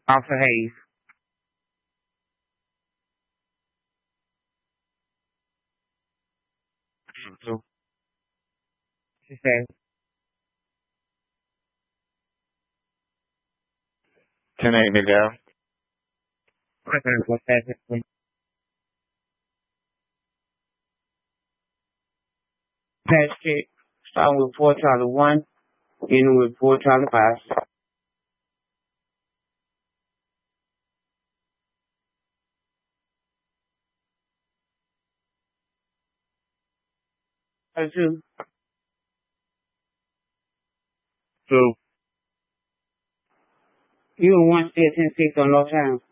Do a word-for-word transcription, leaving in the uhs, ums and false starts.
Officer Hayes. So, she said, ten eight, Miguel. what's that? Patch check, starting with four Charlie one, ending with four Charlie five. Charlie two. Two. You and one still ten six on low time.